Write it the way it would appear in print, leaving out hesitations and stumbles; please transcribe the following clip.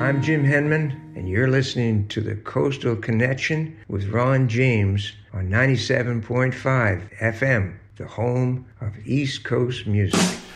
I'm Jim Henman, and you're listening to the Coastal Connection with Ron James on 97.5 FM, the home of East Coast music.